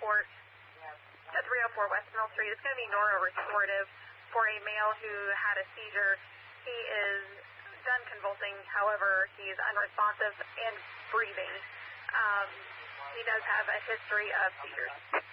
report at 304 West Mill Street. It's going to be neurorestorative for a male who had a seizure. He is done convulsing, however, he is unresponsive and breathing. He does have a history of seizures.